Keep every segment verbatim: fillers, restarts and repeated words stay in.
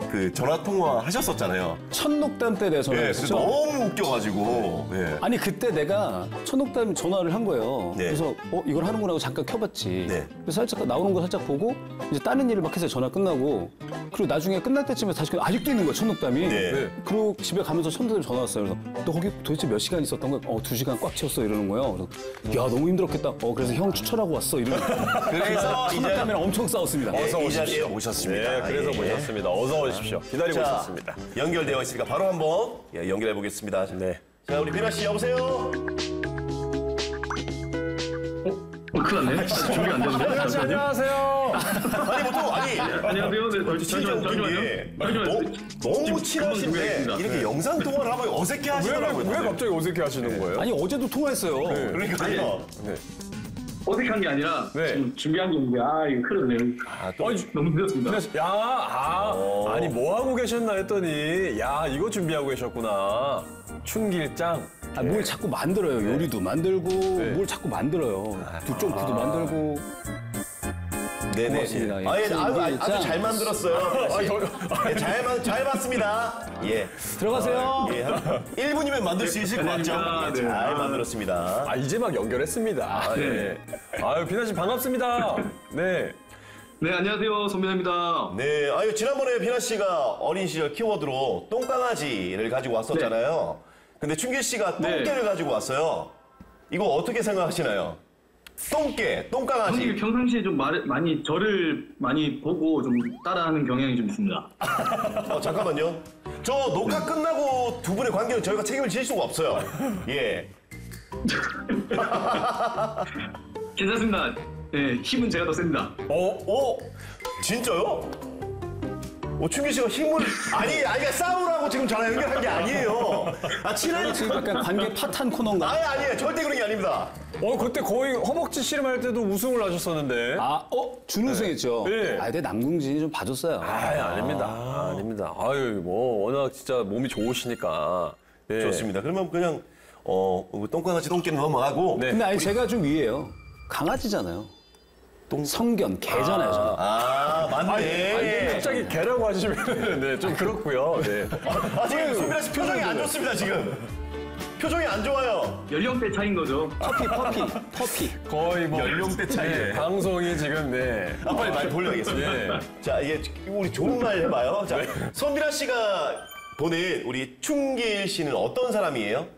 그 전화 통화 하셨었잖아요. 첫녹담 때 내가 예, 전화했죠. 그래서 너무 웃겨가지고. 예. 아니 그때 내가 첫녹담 전화를 한 거예요. 네. 그래서 어 이걸 하는구나 하고 잠깐 켜봤지. 네. 그래서 살짝 나오는 거 살짝 보고 이제 다른 일을 막 해서 전화 끝나고 그리고 나중에 끝날 때쯤에 다시 그- 아직도 있는 거야 첫녹담이. 네. 네. 그리고 집에 가면서 첫녹담 전화 왔어요. 그래서 너 거기 도대체 몇 시간 있었던 거야? 어 두 시간 꽉 채웠어 이러는 거예요. 그래서 야 너무 힘들었겠다. 어 그래서 형 추천하고 왔어 이러는. 그래서 이제 첫녹담이랑 엄청 싸웠습니다. 네, 어서 이 자리에 오십시오. 오셨습니다. 네, 그래서 예. 모셨습니다. 어서 오십시오. 기다리고 자, 있었습니다. 연결되어 있으니까 바로 한번 예, 연결해 보겠습니다. 네. 자, 우리 비나 씨 여보세요. 어, 큰일 났네. 준비 안 됐는데. 잠시만요. 안녕하세요. 아니 보통 아니 안녕하세요. 네, 진짜 잠시만요. 웃긴 잠시만요. 게 잠시만요. 너, 너무 지금 친하신데 준비하겠습니다. 이렇게 네. 영상 통화를 하면 어색해 왜, 하시더라고요. 왜 다들. 갑자기 어색해 하시는 거예요? 아니 어제도 통화했어요. 그러니까요. 어색한 게 아니라 네. 지금 준비한 게 있는데 아 이거 큰일 났네요. 아, 또 아니, 너무 늦었습니다. 야, 아, 어. 아니 뭐 하고 계셨나 했더니 야 이거 준비하고 계셨구나. 춘길장. 아, 뭘 자꾸 만들어요. 요리도 만들고 네. 뭘 자꾸 만들어요. 두쫑프도 만들고. 네네. 고맙습니다. 예. 아, 예, 아유, 아주, 춘길장. 아주 잘 만들었어요. 아, 예, 잘, 만- 잘 봤습니다. 예. 들어가세요. 예, 한 일 분이면 만들 수 있을 것 같죠? 안녕하십니까. 예, 네. 잘 아. 만들었습니다. 아 이제 막 연결했습니다. 아, 네. 아유 비나 씨 반갑습니다. 네. 네 안녕하세요 선배입니다. 네, 아유, 지난번에 비나 씨가 어린 시절 키워드로 똥강아지를 가지고 왔었잖아요. 근데 춘길 씨가 네. 똥개를 가지고 왔어요. 이거 어떻게 생각하시나요? 똥개, 똥강아지. 형님이 평상시에 좀 말, 많이 저를 많이 보고 좀 따라하는 경향이 좀 있습니다. 어, 잠깐만요. 저 녹화 끝나고 두 분의 관계는 저희가 책임을 질 수가 없어요. 예. 괜찮습니다. 네 힘은 제가 더 셉니다. 어? 어? 진짜요? 어, 춘기 씨가 힘을 아니, 아니, 싸우라고 지금 전화 연결한 게 아니에요. 아, 친한 지금 약간 관계 파탄 코너인가? 아니, 아니에요. 절대 그런 게 아닙니다. 어 그때 거의 허벅지 씨름할 때도 우승을 하셨었는데. 아, 어? 준우승했죠? 네. 아, 근데 남궁진이 좀 봐줬어요. 아이, 아닙니다. 아, 아닙니다. 아유, 뭐, 워낙 진짜 몸이 좋으시니까. 예. 좋습니다. 그러면 그냥 어, 똥강아지 똥개는 넘어가고. 네. 근데 아니, 제가 좀 위에요. 강아지잖아요. 똥- 성견, 개잖아요, 저는. 아, 맞네. 갑자기 개라고 하시면 네, 좀 그렇고요. 네. 아, 지금 소민아 씨 표정이 안 좋습니다, 지금. 표정이 안 좋아요. 연령대 차인 거죠. 퍼피, 퍼피, 퍼피. 거의 뭐 연령대 차이에. 네, 방송이 지금 네. 아, 빨리 말 돌려야겠습니다. 예. 자, 이게 우리 좋은 말 해봐요. 자, 선미라 씨가 보는 우리 춘길 씨는 어떤 사람이에요?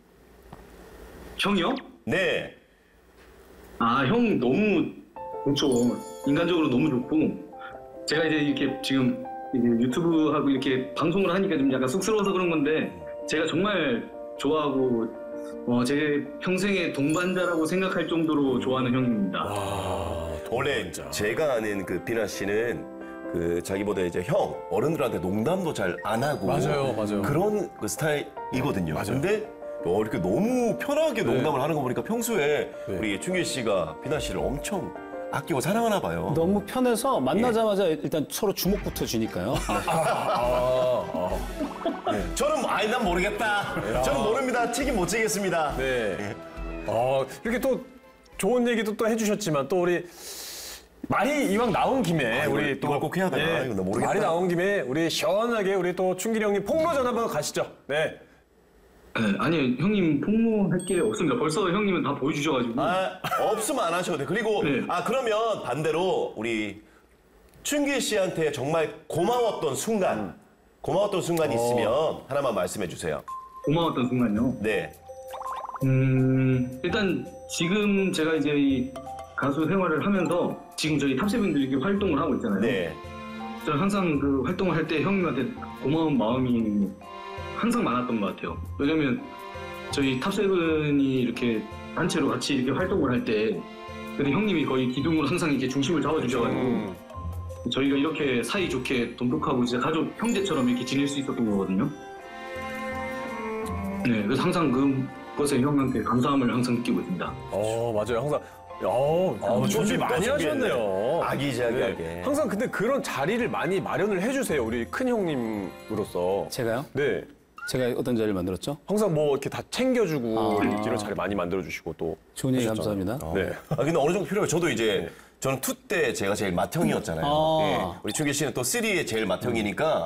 형이요? 네. 아 형 너무 좋죠. 인간적으로 너무 좋고 제가 이제 이렇게 지금 이게 유튜브 하고 이렇게 방송을 하니까 좀 약간 쑥스러워서 그런 건데 제가 정말 좋아하고 어, 제 평생의 동반자라고 생각할 정도로 좋아하는 형입니다. 원래 제가 아는 그 비나 씨는 그 자기보다 이제 형 어른들한테 농담도 잘 안 하고 맞아요, 맞아요. 그런 그 스타일이거든요. 근데 어, 이렇게 너무 편하게 농담을 하는 거 보니까 평소에 우리 춘길 씨가 비나 씨를 엄청 아끼고 사랑하나 봐요. 너무 편해서 만나자마자 일단 서로 주먹부터 쥐니까요. 저는 뭐, 아니 난 모르겠다. 저는 모릅니다. 책임 못 지겠습니다. 네. 어, 이렇게 또 좋은 얘기도 또 해주셨지만 또 우리 말이 이왕 나온 김에 아, 이걸- 우리 또 이걸 꼭 해야 되나? 이거 나 모르겠다. 말이 나온 김에 우리 시원하게 우리 또 춘길이 형님 폭로전 한번 가시죠. 네. 네, 아니 형님 폭로할 게 없습니다. 벌써 형님은 다 보여주셔가지고 아, 없으면 안 하셔도 돼. 그리고 네. 아 그러면 반대로 우리 춘길 씨한테 정말 고마웠던 순간, 고마웠던 순간이 있으면 하나만 말씀해 주세요. 고마웠던 순간요. 네. 음 일단 지금 제가 이제 이 가수 생활을 하면서 지금 저희 탑세븐들이 이렇게 활동을 하고 있잖아요. 네. 저는 항상 그 활동을 할 때 형님한테 고마운 마음이 항상 많았던 것 같아요. 왜냐면 저희 탑세븐이 이렇게 단체로 같이 이렇게 활동을 할 때 근데 형님이 거의 기둥으로 항상 이렇게 중심을 잡아주셔가지고 음. 저희가 이렇게 사이좋게 돈독하고 진짜 가족 형제처럼 이렇게 지낼 수 있었던 거거든요. 네, 그래서 항상 그것에 형한테 감사함을 항상 느끼고 있습니다. 어, 맞아요. 항상 어, 아, 또 준비 준비- 많이 또 준비했네. 하셨네요. 아기자기하게. 네. 항상 근데 그런 자리를 많이 마련을 해주세요. 우리 큰 형님으로서. 제가요? 네. 제가 어떤 자리를 만들었죠? 항상 뭐 이렇게 다 챙겨주고 아. 이런 자리 많이 만들어주시고 또. 좋은 얘기 하셨잖아요. 감사합니다. 네. 아 근데 어느 정도 필요해요. 저도 이제 저는 투 때 제가 제일 맏형이었잖아요. 아. 예. 우리 춘길 씨는 또 쓰리의 제일 맏형이니까